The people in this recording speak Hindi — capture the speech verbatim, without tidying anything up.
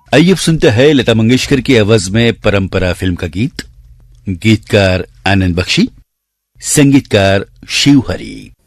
आइए अब सुनते हैं लता मंगेशकर की आवाज में परंपरा फिल्म का गीत। गीतकार आनंद बख्शी, संगीतकार शिव हरी।